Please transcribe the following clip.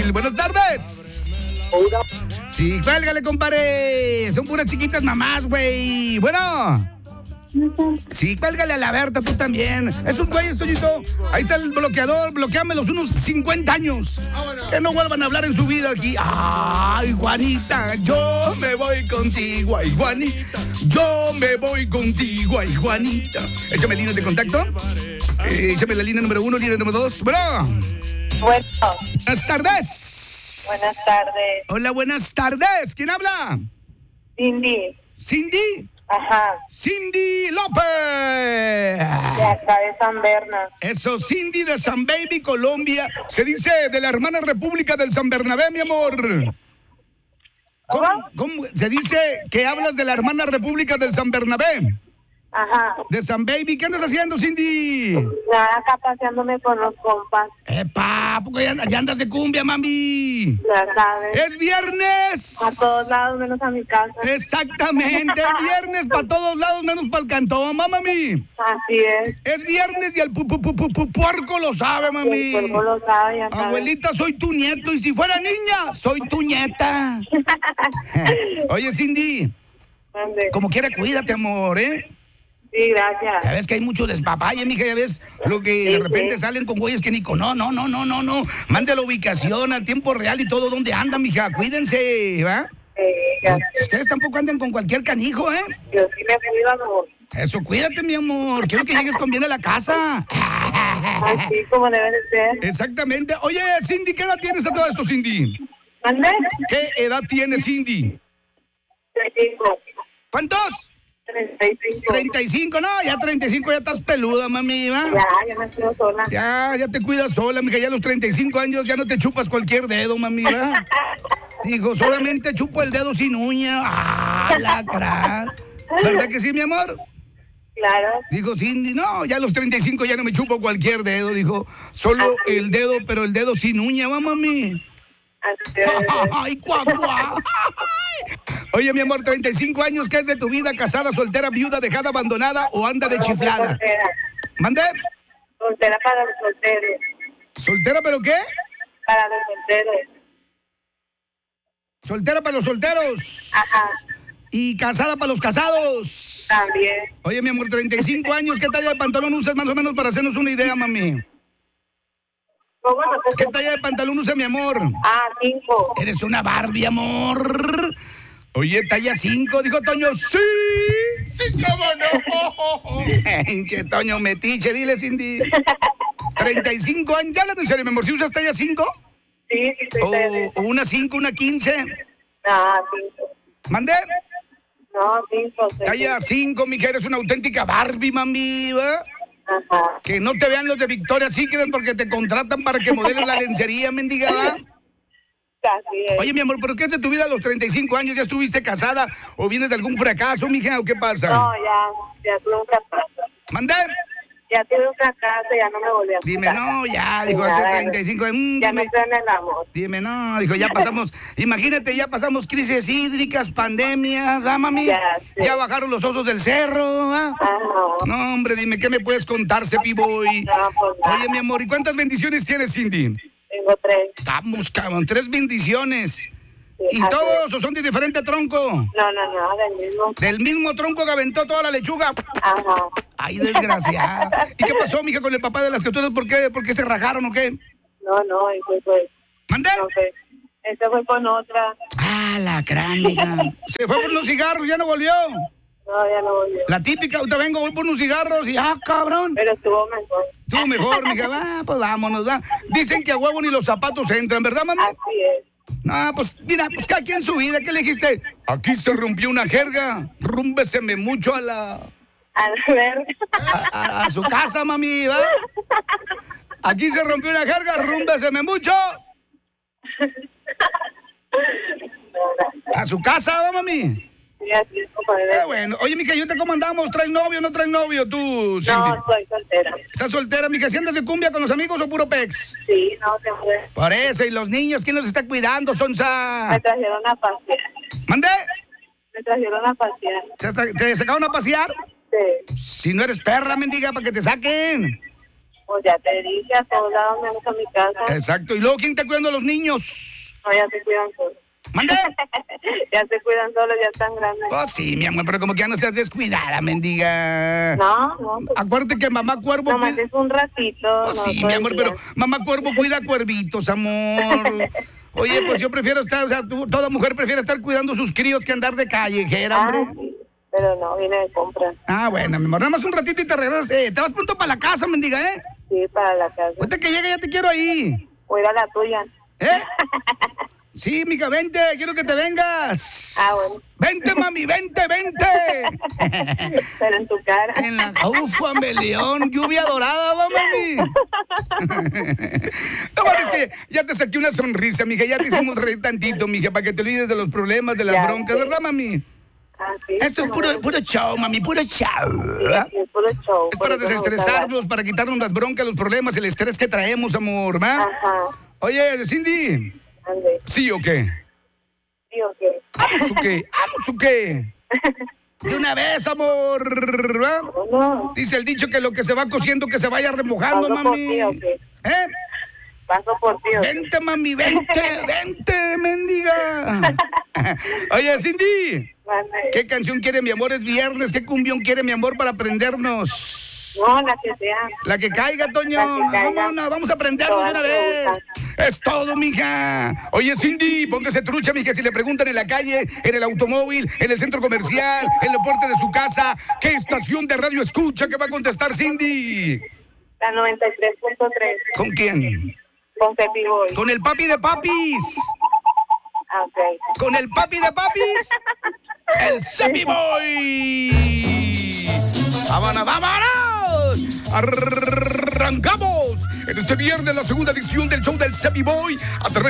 Buenas tardes. Hola. Sí, cuélgale, compadre. Son puras chiquitas mamás, güey. Bueno. Sí, cuélgale a la Berta, tú también. Esos güeyes, Toñito. Ahí está el bloqueador. Bloqueámelos unos 50 años. Que no vuelvan a hablar en su vida aquí. Ay, Juanita, yo me voy contigo. Ay, Juanita, yo me voy contigo. Ay, Juanita. Échame líneas de contacto. Échame la línea número 1, línea número 2. Bro. Bueno. Buenas tardes. Buenas tardes. Hola, buenas tardes. ¿Quién habla? Cindy. ¿Cindy? Ajá. Cindy López. De acá de San Berna. Eso, Cindy de San Baby, Colombia. Se dice de la hermana república del San Bernabé, mi amor. ¿Cómo? Se dice que hablas de la hermana república del San Bernabé. Ajá. De San Baby. ¿Qué andas haciendo, Cindy? Nada, acá paseándome con los compas. ¡Epa! Porque ya andas de cumbia, mami. Ya sabes. ¡Es viernes! A todos lados, menos a mi casa. Exactamente, es viernes para todos lados, menos para el cantón, mami. Así es. Es viernes y el puerco lo sabe, mami. El pueblo lo sabe, ya sabes. Abuelita, soy tu nieto y si fuera niña, soy tu nieta. Oye, Cindy, ¿Dónde? como quiera, cuídate, amor, ¿eh? Sí, gracias. Ya ves que hay mucho despapalle, mija, ya ves lo que de repente salen con güeyes que ni con... No. Mande la ubicación a tiempo real y todo donde anda, mija. Cuídense, ¿va? Ya sé. Ustedes tampoco andan con cualquier canijo, ¿eh? Yo sí me cuido, amor. Eso, cuídate, mi amor. Quiero que llegues con bien a la casa. Así como debe de ser. Exactamente. Oye, Cindy, ¿qué edad tienes a todo esto, Cindy? ¿Dónde? ¿Qué edad tienes, Cindy? 35. ¿Cuántos? 35. 35, no, ya 35 ya estás peluda, mami, ¿va? Ya me quedo sola. Ya te cuidas sola, mija, ya a los 35 años ya no te chupas cualquier dedo, mami, ¿va? Dijo, solamente chupo el dedo sin uña. ¡Ah, la crack! ¿Verdad que sí, mi amor? Claro. Dijo Cindy, no, ya a los 35 ya no me chupo cualquier dedo, dijo, solo el dedo, pero el dedo sin uña, ¿va, mami? Así es. ¡Ay, cuá! Oye, mi amor, 35 años, ¿qué es de tu vida? ¿Casada, soltera, viuda, dejada, abandonada o anda de chiflada? Soltera. ¿Mande? Soltera para los solteros. ¿Soltera pero qué? Para los solteros. Soltera para los solteros. Ajá. Y casada para los casados. También. Oye, mi amor, 35 años, ¿qué talla de pantalón usas más o menos para hacernos una idea, mami? ¿Cómo no ¿Qué te... talla de pantalón usa, mi amor? 5. Eres una Barbie, amor. Oye, talla 5, dijo Toño. ¡Sí! ¡Sí, cómo no! Che, Toño, metiche, dile, Cindy. 35 años, ya hablas en serio, mi amor, ¿si usas talla 5? Sí, estoy ¿O una 5, una 15? No, 5. ¿Mandé? No, 5. Talla 5, mija, eres una auténtica Barbie, mami, ¿va? Ajá. Que no te vean los de Victoria's Secret porque te contratan para que modeles la lencería, mendiga, ¿va? Así es. Oye, mi amor, ¿pero qué es de tu vida a los 35 años? ¿Ya estuviste casada o vienes de algún fracaso, mija, o qué pasa? No, ya tuve un fracaso. ¿Mandé? Ya tuve un fracaso, ya no me volví a Dime, casar. no, ya, dijo, Nada, hace 35 años. Ya no Dime, creo en el amor. dime, no, dijo, ya pasamos, imagínate, ya pasamos crisis hídricas, pandemias, ¿va, mami? Ya sé. Ya bajaron los osos del cerro, ¿va? Ajá. No, hombre, dime, ¿qué me puedes contar, Cepi Boy? No, pues nada. Oye, mi amor, ¿y cuántas bendiciones tienes, Cindy? Tengo 3. Estamos, cabrón, 3 bendiciones. Sí, ¿Y así todos o son de diferente tronco? No, del mismo. Del mismo tronco que aventó toda la lechuga. Ajá. Ay, desgraciada. ¿Y qué pasó, mija, con el papá de las criaturas? ¿Por qué se rajaron o qué? No, ese fue. ¿Mandé? No sé. Ese fue con otra. Ah, la cránica. Se fue por unos cigarros, ya no volvió. No, ya no volvió. La típica, ahorita vengo, voy por unos cigarros y cabrón. Pero estuvo mejor. Tú mejor, mija, va, pues vámonos, va. Dicen que a huevo ni los zapatos entran, ¿verdad, mami? Así es. No, pues mira, pues cada quien su vida, ¿qué le dijiste? Aquí se rompió una jerga, rúmbeseme mucho a la... A ver. A su casa, mami, ¿va? Aquí se rompió una jerga, rúmbeseme mucho. A su casa, ¿va, mami? Sí, así es, compadre. Bueno, oye, mija, ¿yo te cómo andamos? ¿Traes novio o no traes novio tú, Cindy? No, soy soltera. ¿Estás soltera, mija? ¿Si andas de cumbia con los amigos o puro pex? Sí, no, te fue. Por eso, ¿y los niños quién los está cuidando, Sonsa? Me trajeron a pasear. ¿Mandé? Me trajeron a pasear. ¿Te sacaron a pasear? Sí. Si no eres perra, mendiga, para que te saquen. Pues ya te dije, a todos lados menos a mi casa. Exacto. ¿Y luego quién está cuidando a los niños? No, ya se cuidan solos. ¿Mande? Ya se cuidan solos, ya están grandes. Pues sí, mi amor, pero como que ya no seas descuidada, mendiga. No. Pues, Acuérdate que mamá cuervo nomás cuida... es un ratito. Pues no sí, todo mi el amor, día. pero mamá cuervo cuida cuervitos, amor. Oye, pues yo prefiero estar, o sea, toda mujer prefiere estar cuidando sus críos que andar de callejera, hombre. Sí, pero no, vine de compras. Ah, bueno, mi amor, nada más un ratito y te regresas. Te vas pronto para la casa, mendiga, ¿eh? Sí, para la casa. Ahorita que llegue ya te quiero ahí. Voy a ir a la tuya. ¿Eh? Sí, mija, vente, quiero que te vengas. Ah, bueno. Vente, mami, vente. Pero en tu cara. En la ufa, meleón, lluvia dorada, va, mami. No, bueno, es que ya te saqué una sonrisa, mija, ya te hicimos reír tantito, mija, para que te olvides de los problemas, de las Ya broncas, sé. ¿verdad, mami? Ah, sí. Esto es puro show, mami, puro show, ¿verdad? Sí, es puro show. Es por para eso me gusta desestresarnos, para quitarnos las broncas, los problemas, el estrés que traemos, amor, ¿verdad? hablar. Ajá. Oye, Cindy, Ande. ¿sí o qué? Sí, o qué. ¿Vamos o qué? ¿Vamos o qué? De una vez, amor, ¿verdad? No. Dice el dicho que lo que se va cociendo que se vaya remojando, ¿Paso por mami. ti o qué? ¿Eh? Paso por ti o qué. Vente, mami, vente, mendiga. Oye, Cindy, Mande. ¿qué canción quiere mi amor? Es viernes. ¿Qué cumbión quiere mi amor para aprendernos? No, la que sea. La que caiga, Toño. La que caiga. Vámonos, vamos a aprendernos de una Todas me vez. gustan. Es todo, mija. Oye, Cindy, póngase trucha, mija, si le preguntan en la calle, en el automóvil, en el centro comercial, en la puerta de su casa, ¿qué estación de radio escucha? ¿Qué va a contestar Cindy? La 93.3. ¿Con quién? Con Pepi Boy. Con el papi de papis. Ah, ok. Con el papi de papis, el Cepi Boy. ¡Vámonos, vámonos! Arrancamos en este viernes la segunda edición del show del Cepi Boy a través